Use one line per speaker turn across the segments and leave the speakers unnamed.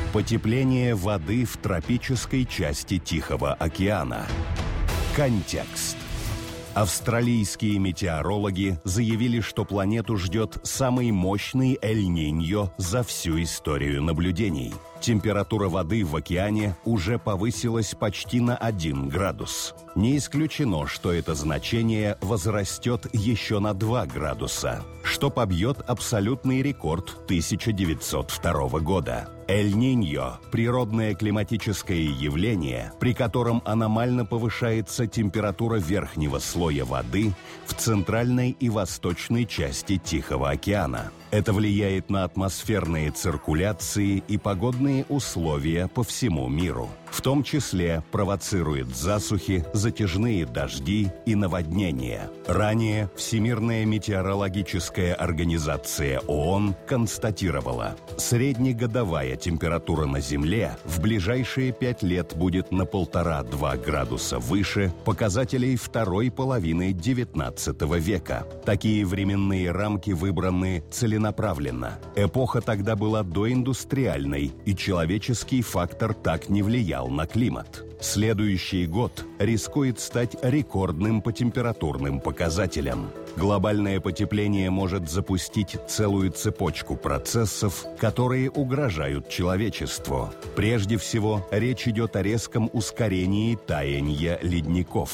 Потепление воды в тропической части Тихого океана. Контекст. Австралийские метеорологи заявили, что планету ждет самый мощный Эль-Ниньо за всю историю наблюдений. Температура воды в океане уже повысилась почти на 1 градус. Не исключено, что это значение возрастет еще на 2 градуса, что побьет абсолютный рекорд 1902 года. Эль-Ниньо – природное климатическое явление, при котором аномально повышается температура верхнего слоя воды в центральной и восточной части Тихого океана. Это влияет на атмосферные циркуляции и погодные условия по всему миру. В том числе провоцирует засухи, затяжные дожди и наводнения. Ранее Всемирная метеорологическая организация ООН констатировала, среднегодовая температура на Земле в ближайшие 5 лет будет на 1,5-2 градуса выше показателей второй половины XIX века. Такие временные рамки выбраны целенаправленно. Эпоха тогда была доиндустриальной, и человеческий фактор так не влиял на климат. Следующий год рискует стать рекордным по температурным показателям. Глобальное потепление может запустить целую цепочку процессов, которые угрожают человечеству. Прежде всего, речь идет о резком ускорении таяния ледников.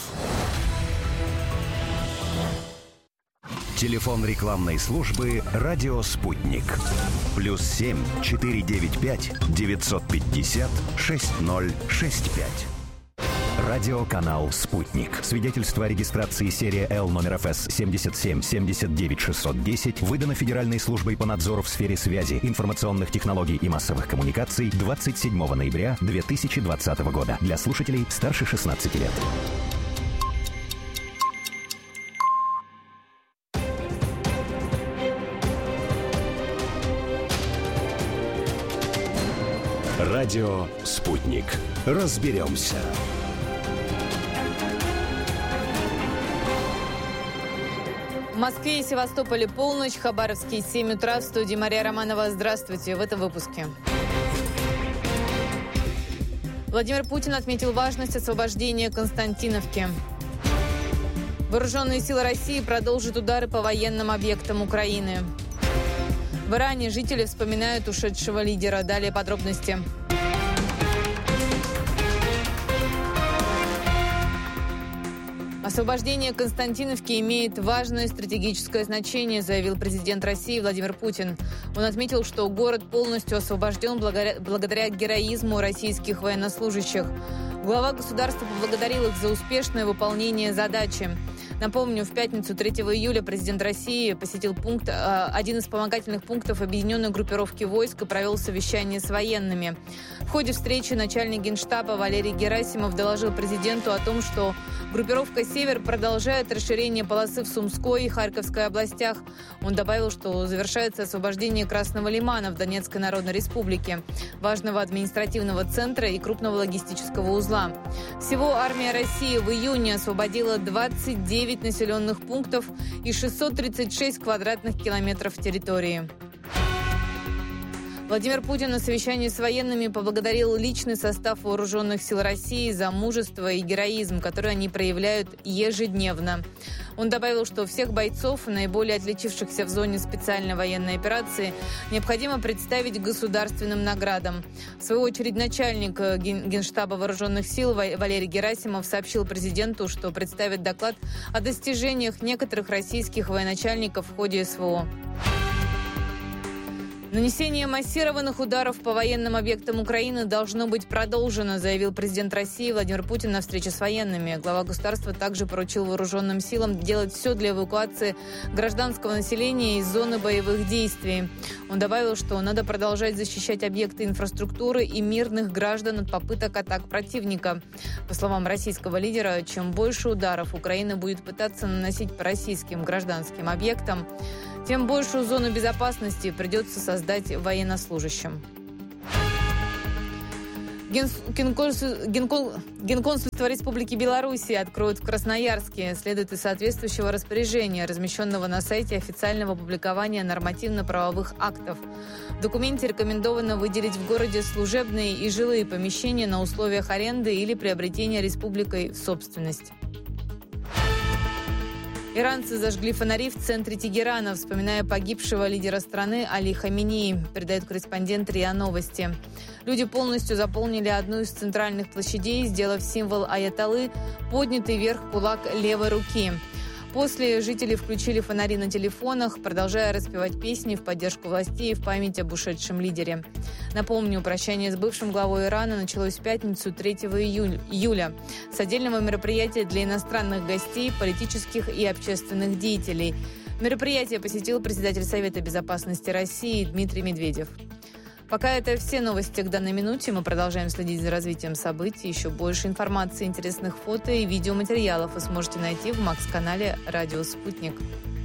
Телефон рекламной службы «Радио Спутник». +7 495 950 6065. Радиоканал «Спутник». Свидетельство о регистрации серия Л номер ФС 77 79 610 выдано Федеральной службой по надзору в сфере связи, информационных технологий и массовых коммуникаций 27 ноября 2020 года для слушателей старше 16 лет. Радио «Спутник». Разберемся.
В Москве и Севастополе полночь, Хабаровске 7 утра. В студии Мария Романова. Здравствуйте. В этом выпуске. Владимир Путин отметил важность освобождения Константиновки. Вооруженные силы России продолжат удары по военным объектам Украины. В Иране жители вспоминают ушедшего лидера. Далее подробности. Освобождение Константиновки имеет важное стратегическое значение, заявил президент России Владимир Путин. Он отметил, что город полностью освобожден благодаря героизму российских военнослужащих. Глава государства поблагодарил их за успешное выполнение задачи. Напомню, в пятницу 3 июля президент России посетил один из вспомогательных пунктов объединенной группировки войск и провел совещание с военными. В ходе встречи начальник Генштаба Валерий Герасимов доложил президенту о том, что группировка «Север» продолжает расширение полосы в Сумской и Харьковской областях. Он добавил, что завершается освобождение Красного Лимана в Донецкой Народной Республике, важного административного центра и крупного логистического узла. Всего армия России в июне освободила 29 населенных пунктов и 636 квадратных километров территории. Владимир Путин на совещании с военными поблагодарил личный состав вооруженных сил России за мужество и героизм, который они проявляют ежедневно. Он добавил, что всех бойцов, наиболее отличившихся в зоне специальной военной операции, необходимо представить государственным наградам. В свою очередь, начальник Генштаба вооруженных сил Валерий Герасимов сообщил президенту, что представит доклад о достижениях некоторых российских военачальников в ходе СВО. Нанесение массированных ударов по военным объектам Украины должно быть продолжено, заявил президент России Владимир Путин на встрече с военными. Глава государства также поручил вооруженным силам делать все для эвакуации гражданского населения из зоны боевых действий. Он добавил, что надо продолжать защищать объекты инфраструктуры и мирных граждан от попыток атак противника. По словам российского лидера, чем больше ударов Украина будет пытаться наносить по российским гражданским объектам, тем большую зону безопасности придется создать военнослужащим. Генконсульство Республики Беларусь откроют в Красноярске. Следует из соответствующего распоряжения, размещенного на сайте официального публикования нормативно-правовых актов. В документе рекомендовано выделить в городе служебные и жилые помещения на условиях аренды или приобретения республикой в собственность. Иранцы зажгли фонари в центре Тегерана, вспоминая погибшего лидера страны Али Хаминеи, передает корреспондент РИА Новости. Люди полностью заполнили одну из центральных площадей, сделав символ аятоллы, поднятый вверх кулак левой руки. После жители включили фонари на телефонах, продолжая распевать песни в поддержку властей и в память об ушедшем лидере. Напомню, прощание с бывшим главой Ирана началось в пятницу 3 июля с отдельного мероприятия для иностранных гостей, политических и общественных деятелей. Мероприятие посетил председатель Совета безопасности России Дмитрий Медведев. Пока это все новости к данной минуте. Мы продолжаем следить за развитием событий. Еще больше информации, интересных фото и видеоматериалов вы сможете найти в Макс-канале «Радио Спутник».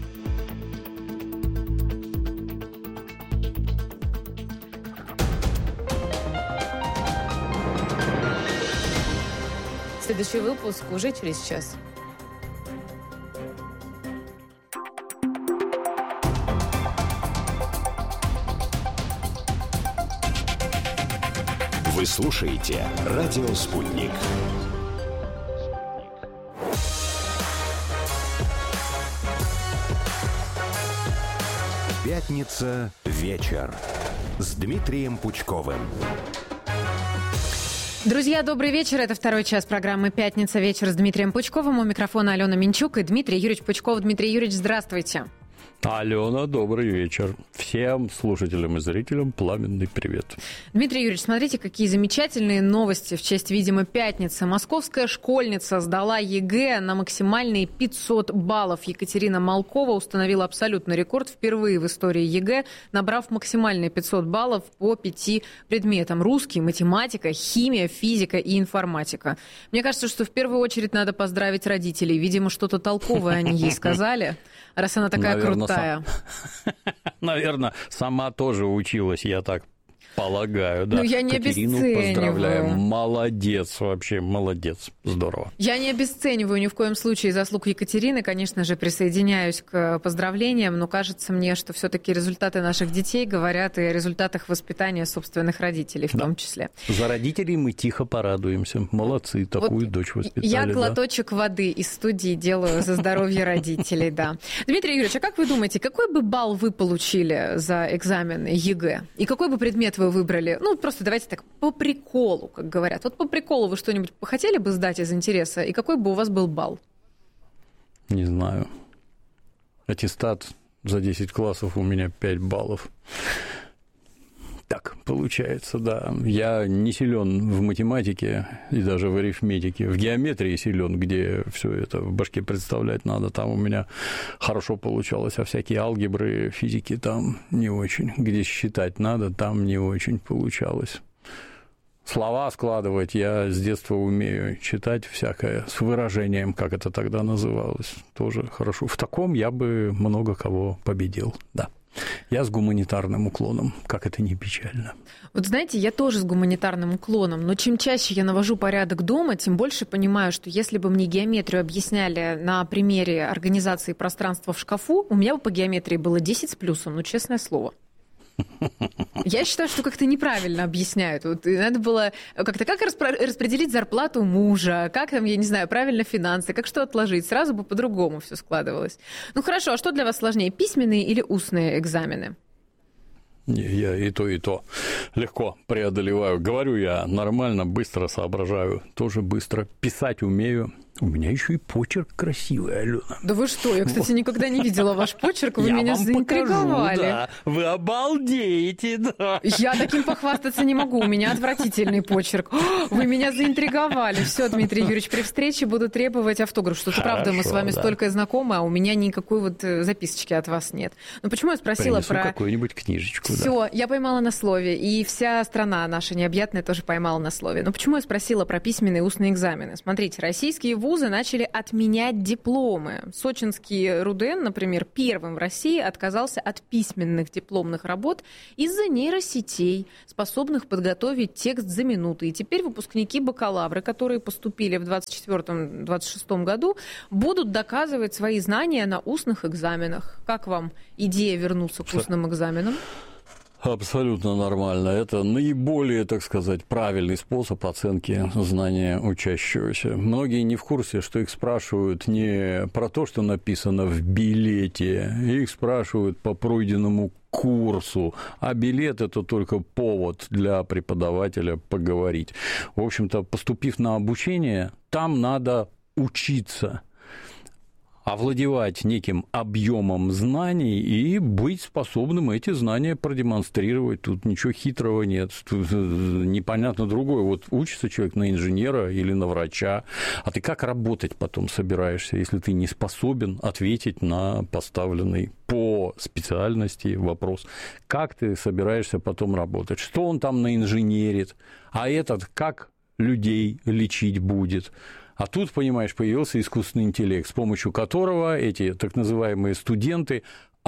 Следующий выпуск уже через час.
Вы слушаете «Радио Спутник». Пятница. Вечер. С Дмитрием Пучковым.
Друзья, добрый вечер. Это второй час программы «Пятница. Вечер» с Дмитрием Пучковым. У микрофона Алена Минчук и Дмитрий Юрьевич Пучков. Дмитрий Юрьевич, здравствуйте.
Алена, добрый вечер. Всем слушателям и зрителям пламенный привет.
Дмитрий Юрьевич, смотрите, какие замечательные новости в честь, видимо, пятницы. Московская школьница сдала ЕГЭ на максимальные 500 баллов. Екатерина Малкова установила абсолютный рекорд впервые в истории ЕГЭ, набрав максимальные 500 баллов по 5 предметам. Русский, математика, химия, физика и информатика. Мне кажется, что в первую очередь надо поздравить родителей. Видимо, что-то толковое они ей сказали, раз она такая крутая.
Наверное, сама тоже училась, я так полагаю, да.
Ну, я не
Катерину
обесцениваю.
поздравляем. Молодец, вообще, молодец. Здорово.
Я не обесцениваю ни в коем случае заслуг Екатерины. Конечно же, присоединяюсь к поздравлениям, но кажется мне, что все-таки результаты наших детей говорят и о результатах воспитания собственных родителей в том числе.
За родителей мы тихо порадуемся. Молодцы, такую вот дочь воспитали.
Я глоточек воды из студии делаю за здоровье родителей, да. Дмитрий Юрьевич, а как вы думаете, какой бы балл вы получили за экзамены ЕГЭ? И какой бы предмет вы выбрали? Ну, просто давайте так, по приколу, как говорят. Вот по приколу вы что-нибудь хотели бы сдать из интереса? И какой бы у вас был балл?
Не знаю. Аттестат за 10 классов у меня 5 баллов. Так получается, да. Я не силен в математике и даже в арифметике. В геометрии силен, где все это в башке представлять надо. Там у меня хорошо получалось, а всякие алгебры, физики там не очень. Где считать надо, там не очень получалось. Слова складывать я с детства умею, читать всякое с выражением, как это тогда называлось, тоже хорошо. В таком я бы много кого победил, да. Я с гуманитарным уклоном, как это ни печально.
Вот знаете, я тоже с гуманитарным уклоном, но чем чаще я навожу порядок дома, тем больше понимаю, что если бы мне геометрию объясняли на примере организации пространства в шкафу, у меня бы по геометрии было 10 с плюсом, ну, честное слово. Я считаю, что как-то неправильно объясняют. Вот надо было как-то как распределить зарплату мужа, как там, я не знаю, правильно финансы, как что отложить. Сразу бы по-другому все складывалось. Ну хорошо, а что для вас сложнее, письменные или устные экзамены?
Я и то легко преодолеваю. Говорю я нормально, быстро соображаю, тоже быстро писать умею. У меня еще и почерк красивый, Алена.
Да вы что? Я, кстати, никогда не видела ваш почерк, вы меня заинтриговали.
Покажу, да. Вы обалдеете, да.
Я таким похвастаться не могу, у меня отвратительный почерк. Вы меня заинтриговали. Все, Дмитрий Юрьевич, при встрече буду требовать автограф. Что-то правда, мы с вами столько знакомы, а у меня никакой вот записочки от вас нет. Но почему я спросила про...
какую-нибудь книжечку.
Все, я поймала на слове, и вся страна наша необъятная тоже поймала на слове. Но почему я спросила про письменные и устные экзамены? Смотрите, российские вузы вузы начали отменять дипломы. Сочинский РУДН, например, первым в России отказался от письменных дипломных работ из-за нейросетей, способных подготовить текст за минуты. И теперь выпускники-бакалавры, которые поступили в 2024-2026 году, будут доказывать свои знания на устных экзаменах. Как вам идея вернуться к устным экзаменам?
Абсолютно нормально. Это наиболее, так сказать, правильный способ оценки знания учащегося. Многие не в курсе, что их спрашивают не про то, что написано в билете, их спрашивают по пройденному курсу, а билет – это только повод для преподавателя поговорить. В общем-то, поступив на обучение, там надо учиться, овладевать неким объемом знаний и быть способным эти знания продемонстрировать. Тут ничего хитрого нет. Тут непонятно другое. Вот учится человек на инженера или на врача, а ты как работать потом собираешься, если ты не способен ответить на поставленный по специальности вопрос? Как ты собираешься потом работать? Что он там наинженерит? А этот как людей лечить будет? А тут, понимаешь, появился искусственный интеллект, с помощью которого эти так называемые студенты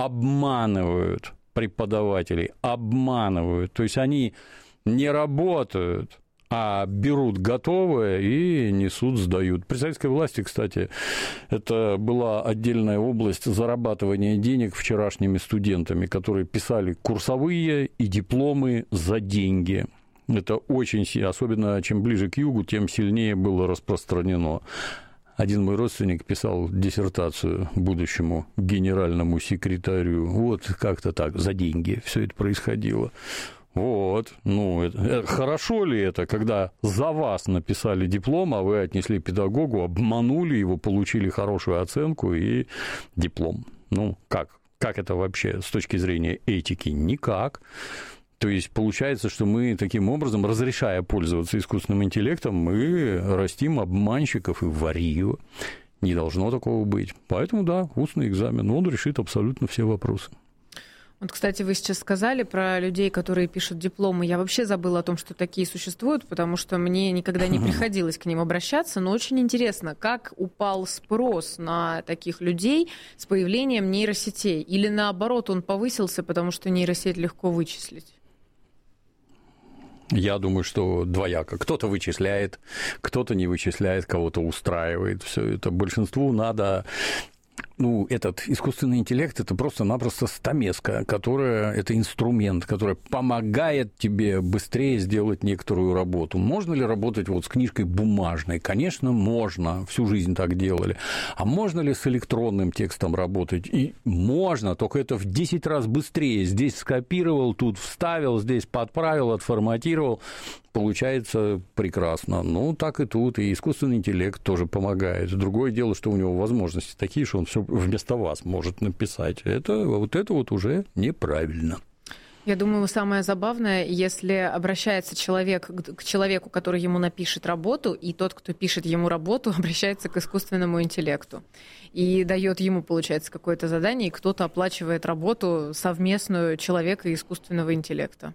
обманывают преподавателей, обманывают. То есть они не работают, а берут готовое и несут, сдают. При советской власти, кстати, это была отдельная область зарабатывания денег вчерашними студентами, которые писали курсовые и дипломы за деньги. Это очень сильно, особенно чем ближе к югу, тем сильнее было распространено. Один мой родственник писал диссертацию будущему генеральному секретарю. Вот как-то так, за деньги все это происходило. Вот, хорошо ли это, когда за вас написали диплом, а вы отнесли педагогу, обманули его, получили хорошую оценку и диплом? Как это вообще с точки зрения этики? Никак. То есть получается, что мы таким образом, разрешая пользоваться искусственным интеллектом, мы растим обманщиков и варьё. Не должно такого быть. Поэтому, да, устный экзамен, он решит абсолютно все вопросы.
Вот, кстати, вы сейчас сказали про людей, которые пишут дипломы. Я вообще забыла о том, что такие существуют, потому что мне никогда не приходилось к ним обращаться. Но очень интересно, как упал спрос на таких людей с появлением нейросетей? Или наоборот, он повысился, потому что нейросеть легко вычислить?
Я думаю, что двояко. Кто-то вычисляет, кто-то не вычисляет, кого-то устраивает. Все это большинству надо. Этот искусственный интеллект – это просто-напросто стамеска, это инструмент, который помогает тебе быстрее сделать некоторую работу. Можно ли работать с книжкой бумажной? Конечно, можно, всю жизнь так делали. А можно ли с электронным текстом работать? И можно, только это в 10 раз быстрее. Здесь скопировал, тут вставил, здесь подправил, отформатировал. Получается прекрасно. Так и тут. И искусственный интеллект тоже помогает. Другое дело, что у него возможности такие, что он все вместо вас может написать. Это уже неправильно.
Я думаю, самое забавное, если обращается человек к человеку, который ему напишет работу, и тот, кто пишет ему работу, обращается к искусственному интеллекту и дает ему, получается, какое-то задание, и кто-то оплачивает работу совместную человека и искусственного интеллекта.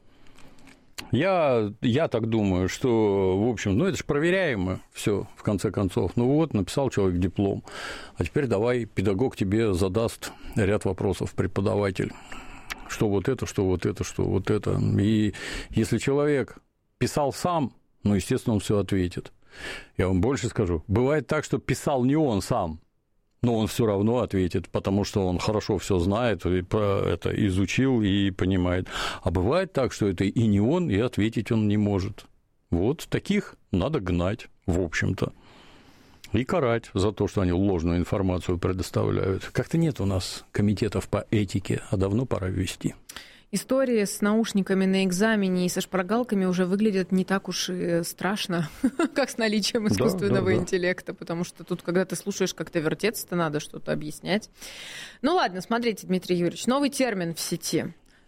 Я так думаю, что, в общем, это же проверяемо все, в конце концов. Написал человек диплом, а теперь давай педагог тебе задаст ряд вопросов, преподаватель. Что вот это, что вот это, что вот это. И если человек писал сам, естественно, он все ответит. Я вам больше скажу. Бывает так, что писал не он сам, но он все равно ответит, потому что он хорошо все знает, и про это изучил и понимает. А бывает так, что это и не он, и ответить он не может. Таких надо гнать, в общем-то, и карать за то, что они ложную информацию предоставляют. Как-то нет у нас комитетов по этике, а давно пора ввести.
Истории с наушниками на экзамене и со шпаргалками уже выглядят не так уж и страшно, как с наличием искусственного интеллекта, потому что тут, когда ты слушаешь, как-то вертеться-то надо, что-то объяснять. Ладно, смотрите, Дмитрий Юрьевич, новый термин в сети.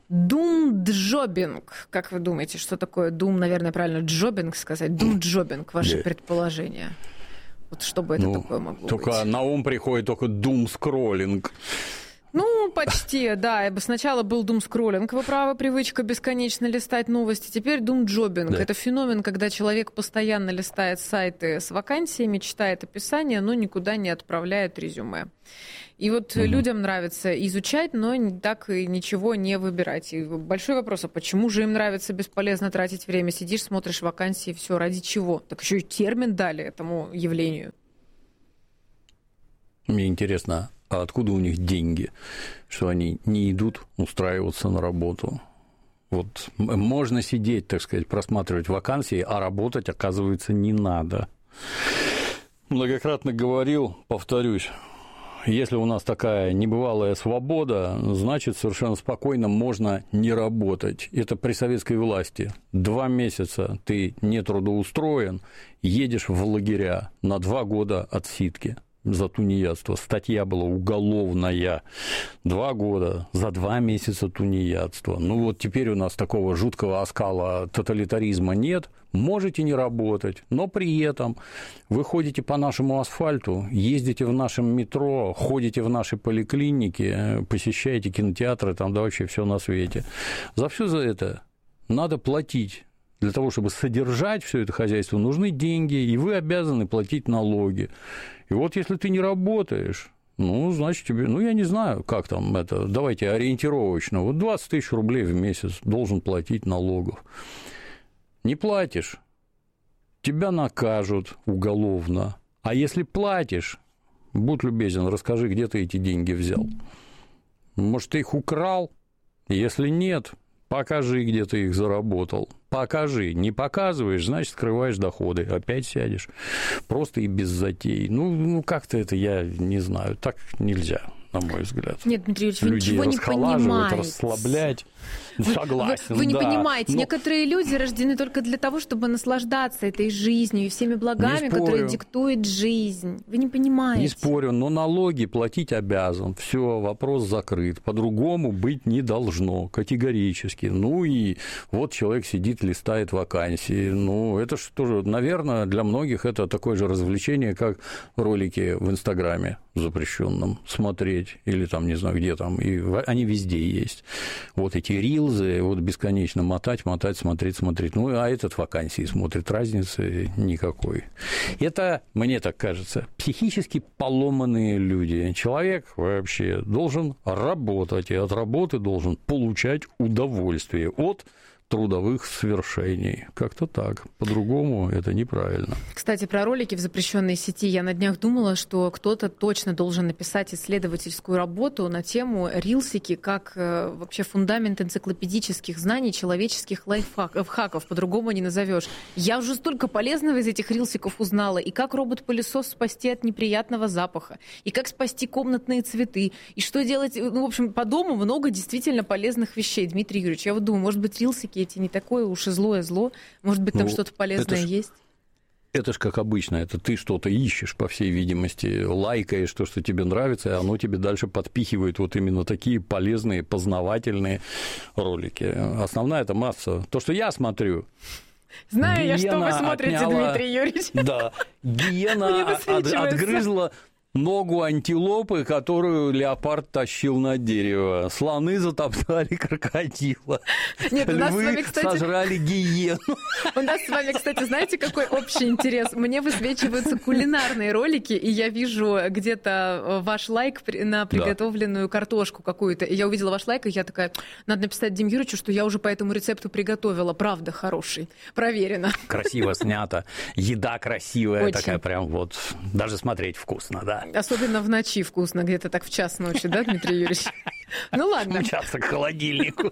Думджобинг. Как вы думаете, что такое дум, наверное, правильно джобинг сказать? Думджобинг, ваши предположения? Что бы это такое могло быть?
Только на ум приходит только думскроллинг.
Ну, почти, да. Сначала был думскроллинг, вы правы, привычка бесконечно листать новости. Теперь думджобинг. Да. Это феномен, когда человек постоянно листает сайты с вакансиями, читает описание, но никуда не отправляет резюме. И вот людям нравится изучать, но так и ничего не выбирать. И большой вопрос, а почему же им нравится бесполезно тратить время? Сидишь, смотришь вакансии, все ради чего? Так еще и термин дали этому явлению.
Мне интересно, а откуда у них деньги, что они не идут устраиваться на работу? Вот можно сидеть, так сказать, просматривать вакансии, а работать, оказывается, не надо. Многократно говорил, повторюсь, если у нас такая небывалая свобода, значит, совершенно спокойно можно не работать. Это при советской власти. 2 месяца ты не трудоустроен, едешь в лагеря на 2 года отсидки за тунеядство. Статья была уголовная. 2 года за 2 месяца тунеядства. Ну вот теперь у нас такого жуткого оскала тоталитаризма нет. Можете не работать, но при этом вы ходите по нашему асфальту, ездите в нашем метро, ходите в наши поликлиники, посещаете кинотеатры, там да вообще все на свете. За все за это надо платить. Для того, чтобы содержать все это хозяйство, нужны деньги, и вы обязаны платить налоги. И вот если ты не работаешь, ну, значит, тебе, ну, я не знаю, как там это, давайте ориентировочно, вот 20 тысяч рублей в месяц должен платить налогов. Не платишь, тебя накажут уголовно. А если платишь, будь любезен, расскажи, где ты эти деньги взял. Может, ты их украл? Если нет, покажи, где ты их заработал. Покажи. Не показываешь, значит, скрываешь доходы. Опять сядешь. Просто и без затей. Ну как-то это, я не знаю. Так нельзя, на мой взгляд.
Нет, Дмитрий Юрьевич, вы
людей
ничего не понимаете.
Расслаблять. Согласен,
вы не
да.
понимаете. Некоторые люди рождены только для того, чтобы наслаждаться этой жизнью и всеми благами, которые диктует жизнь. Вы не понимаете.
Не спорю, но налоги платить обязан. Все, вопрос закрыт. По-другому быть не должно, категорически. Ну и вот человек сидит, листает вакансии. Ну, это же тоже, наверное, для многих это такое же развлечение, как ролики в Инстаграме запрещенном смотреть, или там, не знаю, где там, и они везде есть. Вот эти рилзы, вот бесконечно мотать, смотреть. Ну, а этот вакансии смотрит, разницы никакой. Это, мне так кажется, психически поломанные люди. Человек вообще должен работать, и от работы должен получать удовольствие от трудовых свершений. Как-то так. По-другому это неправильно.
Кстати, про ролики в запрещенной сети. Я на днях думала, что кто-то точно должен написать исследовательскую работу на тему рилсики как вообще фундамент энциклопедических знаний, человеческих лайфхаков. По-другому не назовешь. Я уже столько полезного из этих рилсиков узнала. И как робот-пылесос спасти от неприятного запаха, и как спасти комнатные цветы, и что делать. Ну, в общем, по дому много действительно полезных вещей. Дмитрий Юрьевич, я вот думаю, может быть, рилсики эти не такое уж и злое зло. Может быть, там что-то полезное есть?
Это ж как обычно, это ты что-то ищешь, по всей видимости, лайкаешь то, что тебе нравится, и оно тебе дальше подпихивает вот именно такие полезные, познавательные ролики. Основная это масса. То, что я смотрю...
Знаю я, что вы смотрите, Дмитрий Юрьевич.
Да, гиена отгрызла ногу антилопы, которую леопард тащил на дерево. Слоны затоптали крокодила.
Нет,
львы сожрали гиену.
У нас с вами, кстати, знаете, какой общий интерес? Мне высвечиваются кулинарные ролики, и я вижу где-то ваш лайк на приготовленную картошку какую-то. И я увидела ваш лайк, и я такая, надо написать Диме Юрьевичу, что я уже по этому рецепту приготовила. Правда, хороший. Проверено.
Красиво снято. Еда красивая. Очень. Такая прям вот, даже смотреть вкусно, да.
Особенно в ночи вкусно, где-то так в час ночи, да, Дмитрий Юрьевич? Ну ладно.
Мчаться к холодильнику.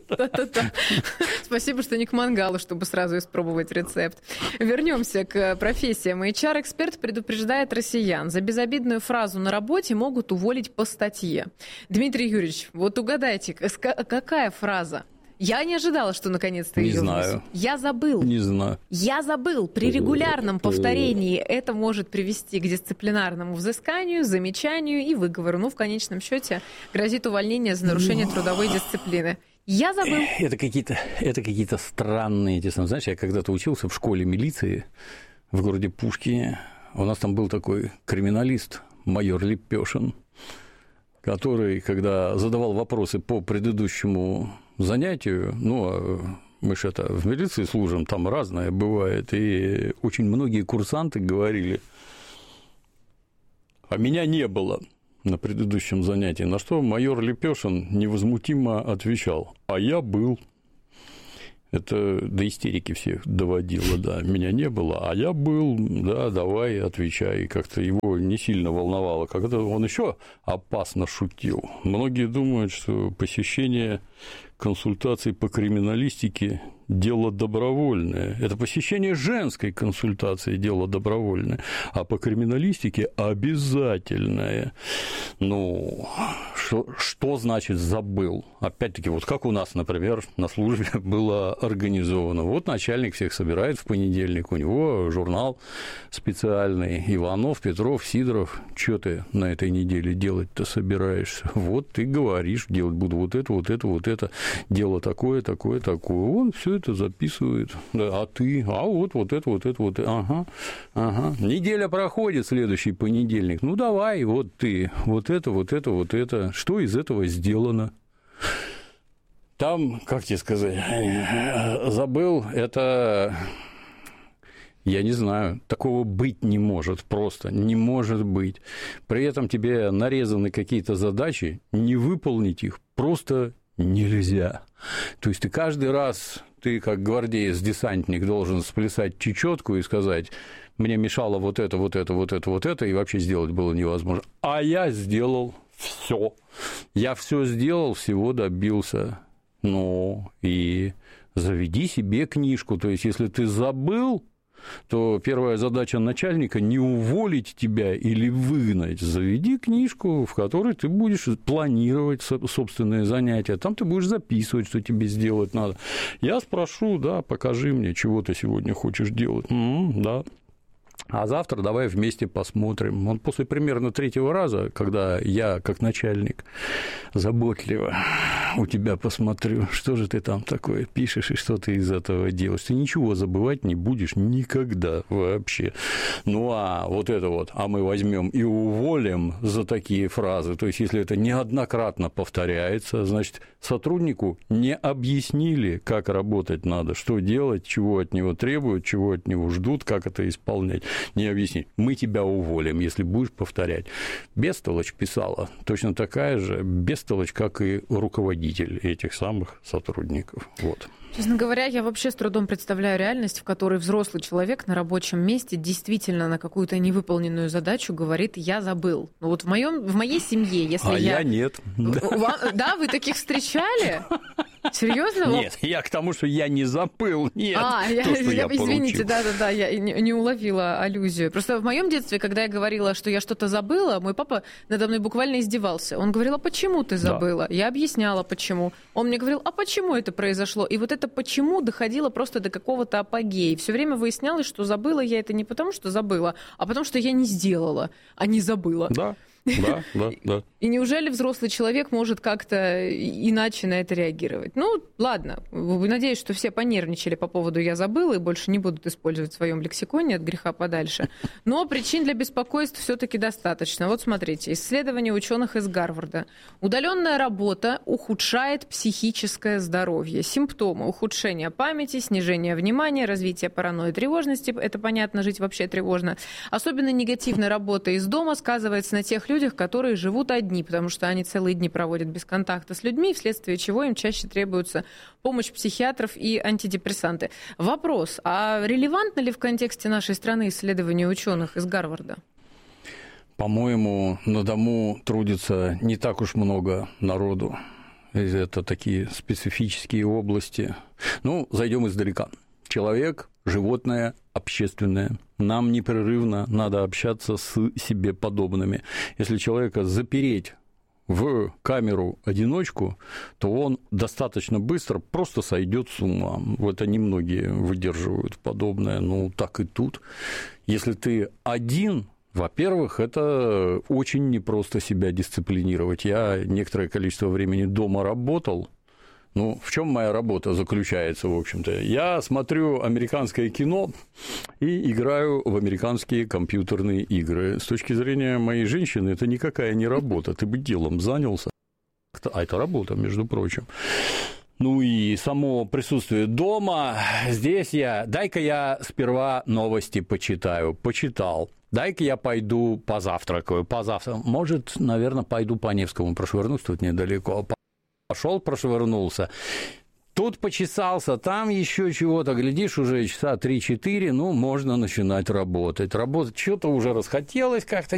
Спасибо, что не к мангалу, чтобы сразу испробовать рецепт. Вернемся к профессиям. HR-эксперт предупреждает россиян. За безобидную фразу на работе могут уволить по статье. Дмитрий Юрьевич, вот угадайте, какая фраза? Я не ожидала, что наконец-то ее
знаю.
Я забыл.
Не знаю.
Я забыл. При регулярном повторении это может привести к дисциплинарному взысканию, замечанию и выговору. Ну, в конечном счете, грозит увольнение за нарушение трудовой дисциплины. Я забыл.
Это какие-то странные эти самые. Знаешь, я когда-то учился в школе милиции в городе Пушкине. У нас там был такой криминалист, майор Лепешин, который, когда задавал вопросы по предыдущему занятию, мы же в милиции служим, там разное бывает, и очень многие курсанты говорили: а меня не было на предыдущем занятии, на что майор Лепешин невозмутимо отвечал: а я был. Это до истерики всех доводило, да, меня не было, а я был, да, давай, отвечай. И как-то его не сильно волновало, когда он еще опасно шутил. Многие думают, что посещение консультаций по криминалистике – дело добровольное. Это посещение женской консультации – дело добровольное, а по криминалистике – обязательное. Что значит «забыл»? Опять-таки, вот как у нас, например, на службе было организовано. Вот начальник всех собирает в понедельник, у него журнал специальный: Иванов, Петров, Сидоров. Что ты на этой неделе делать-то собираешься? Вот ты говоришь: делать буду вот это, вот это, вот это, дело такое, такое, такое. Он все это записывает. Да, а ты? А вот это, вот это, вот это. Ага. Неделя проходит, следующий понедельник. Ну, давай, вот ты, вот это, вот это, вот это. Что из этого сделано? Там, как тебе сказать, забыл, это, я не знаю, такого быть не может, просто не может быть. При этом тебе нарезаны какие-то задачи, не выполнить их просто нельзя. То есть ты каждый раз, ты как гвардеец-десантник должен сплясать чечетку и сказать: мне мешало вот это, вот это, вот это, вот это, и вообще сделать было невозможно. А я сделал все. Я все сделал, всего добился. И заведи себе книжку. То есть, если ты забыл, то первая задача начальника – не уволить тебя или выгнать. Заведи книжку, в которой ты будешь планировать собственные занятия. Там ты будешь записывать, что тебе сделать надо. Я спрошу: да, покажи мне, чего ты сегодня хочешь делать. Да. А завтра давай вместе посмотрим. Он после примерно 3-го раза, когда я, как начальник, заботливо у тебя посмотрю, что же ты там такое пишешь и что ты из этого делаешь. Ты ничего забывать не будешь никогда вообще. А вот это вот, а мы возьмем и уволим за такие фразы. То есть, если это неоднократно повторяется, значит, сотруднику не объяснили, как работать надо, что делать, чего от него требуют, чего от него ждут, как это исполнять. Не объяснить: мы тебя уволим, если будешь повторять. Бестолочь писала точно такая же бестолочь, как и руководитель этих самых сотрудников. Вот.
Честно говоря, я вообще с трудом представляю реальность, в которой взрослый человек на рабочем месте действительно на какую-то невыполненную задачу говорит: я забыл. Вот в моей семье, если
я нет.
Да, вы таких встречали? Серьезно?
Нет, я к тому, что я не забыл. Нет,
извините, да, я не уловила аллюзию. Просто в моем детстве, когда я говорила, что я что-то забыла, мой папа надо мной буквально издевался. Он говорил: а почему ты забыла? Да. Я объясняла, почему. Он мне говорил: а почему это произошло? И вот это почему доходило просто до какого-то апогея. Все время выяснялось, что забыла я это не потому, что забыла, а потому, что я не сделала, а не забыла.
Да.
И неужели взрослый человек может как-то иначе на это реагировать? Ладно, надеюсь, что все понервничали по поводу «я забыла» и больше не будут использовать в своем лексиконе от греха подальше. Но причин для беспокойств все-таки достаточно. Вот смотрите, исследование ученых из Гарварда. Удаленная работа ухудшает психическое здоровье. Симптомы: ухудшение памяти, снижение внимания, развитие паранойи, тревожности. Это понятно, жить вообще тревожно. Особенно негативная работа из дома сказывается на тех людях, которые живут одни, потому что они целые дни проводят без контакта с людьми, вследствие чего им чаще требуется помощь психиатров и антидепрессанты. Вопрос: а релевантно ли в контексте нашей страны исследования ученых из Гарварда?
По-моему, на дому трудится не так уж много народу. Это такие специфические области. Зайдем издалека. Человек – животное общественное. Нам непрерывно надо общаться с себе подобными. Если человека запереть в камеру-одиночку, то он достаточно быстро просто сойдет с ума. Это немногие выдерживают подобное. Так и тут. Если ты один, во-первых, это очень непросто себя дисциплинировать. Я некоторое количество времени дома работал. В чем моя работа заключается, в общем-то? Я смотрю американское кино и играю в американские компьютерные игры. С точки зрения моей женщины, это никакая не работа. Ты бы делом занялся. А это работа, между прочим. Ну и само присутствие дома. Здесь дай-ка я сперва новости почитаю. Почитал. Дай-ка я пойду позавтракаю. Может, наверное, пойду по Невскому прошвырнусь, тут недалеко. Пошел, прошвырнулся. Тут почесался, там еще чего-то, глядишь, уже часа 3-4, можно начинать работать. Работать что-то уже расхотелось как-то.